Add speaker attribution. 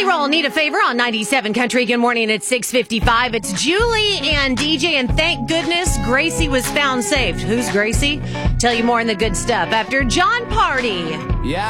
Speaker 1: Roll, Need a Favor on 97 Country. Good morning at 6:55. It's Julie and DJ, and thank goodness Gracie was found safe. Who's Gracie? Tell you more in the good stuff after John Party.
Speaker 2: Yeah.